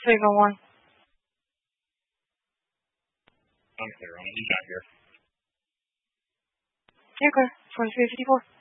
Signal 1. I'm clear on it. He's not here. You're clear. 2354.